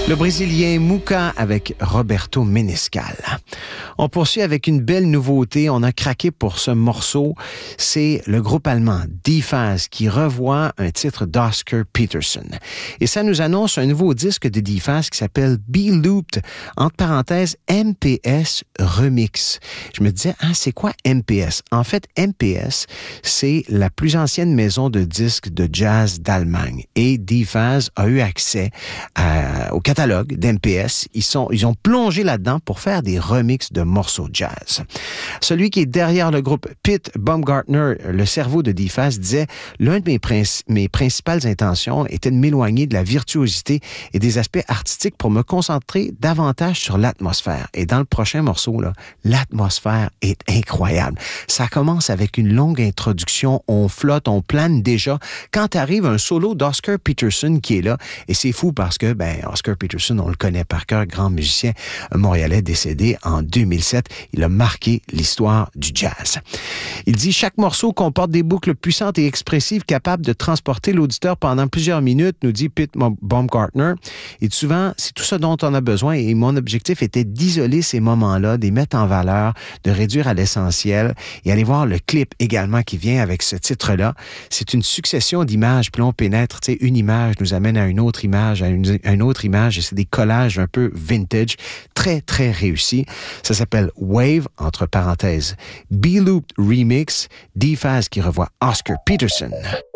Le Brésilien Muka avec Roberto Menescal. On poursuit avec une belle nouveauté. On a craqué pour ce morceau. C'est le groupe allemand D-Phase qui revoit un titre d'Oscar Peterson. Et ça nous annonce un nouveau disque de D-Phase qui s'appelle Be Looped, entre parenthèses MPS Remix. Je me disais, c'est quoi MPS? En fait, MPS, c'est la plus ancienne maison de disques de jazz d'Allemagne. Et D-Phase a eu accès au catalogue d'MPS. Ils ont plongé là-dedans pour faire des remixes de morceaux jazz. Celui qui est derrière le groupe, Pete Baumgartner, le cerveau de D-Phase, disait « L'un de mes principales intentions était de m'éloigner de la virtuosité et des aspects artistiques pour me concentrer davantage sur l'atmosphère. » Et dans le prochain morceau, là, l'atmosphère est incroyable. Ça commence avec une longue introduction, on flotte, on plane déjà. Quand arrive un solo d'Oscar Peterson qui est là, et c'est fou parce que, Oscar Peterson, on le connaît par cœur, grand musicien montréalais décédé en 2007. Il a marqué l'histoire du jazz. Il dit « Chaque morceau comporte des boucles puissantes et expressives capables de transporter l'auditeur pendant plusieurs minutes », nous dit Pete Baumgartner. Et souvent, c'est tout ça dont on a besoin et mon objectif était d'isoler ces moments-là, de les mettre en valeur, de réduire à l'essentiel et aller voir le clip également qui vient avec ce titre-là. C'est une succession d'images, puis là, on pénètre, une image nous amène à une autre image, à une autre image, et c'est des collages un peu vintage, très, très réussis. Ça s'appelle Wave, entre parenthèses, Be Looped Remix, D-Phase qui revoit Oscar Peterson.